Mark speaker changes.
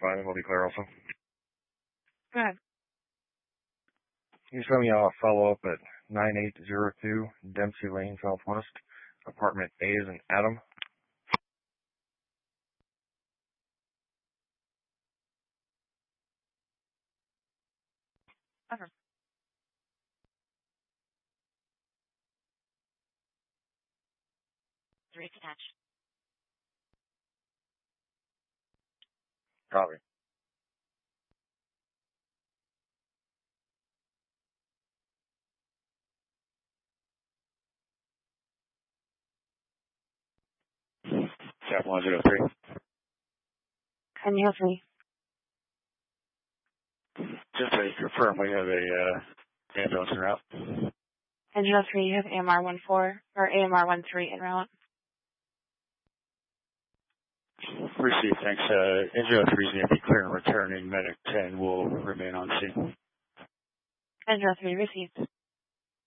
Speaker 1: fine. We'll be clear also.
Speaker 2: Go ahead.
Speaker 1: Can you show me a follow-up at 9802 Dempsey Lane, Southwest, apartment A is in Adam.
Speaker 2: Okay. Three attached.
Speaker 1: Copy. Chap 103.
Speaker 2: Can you help me?
Speaker 1: Just to confirm, we have a ambulance en route.
Speaker 2: Engine 03, you have AMR 14 or AMR 13 en route.
Speaker 1: Received, thanks. Engine 03 is going to be clear and returning. Medic 10 will remain on scene.
Speaker 2: Engine 03, received.